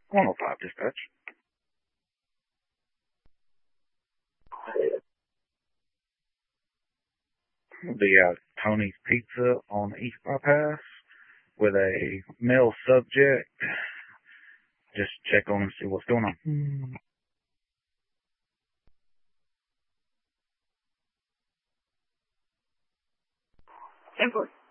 105 dispatch. The Tony's Pizza on East Bypass with a male subject. Just check on and see what's going on. Simple.